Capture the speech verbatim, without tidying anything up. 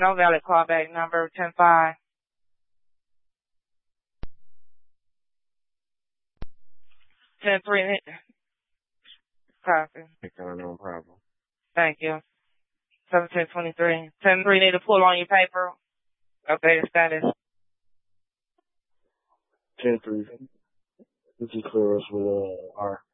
No valid callback number, ten five. ten three. Copy. No problem. Thank you. seventeen twenty-three. ten three need to pull on your paper. Updated status. ten three. This is clear us with uh, R.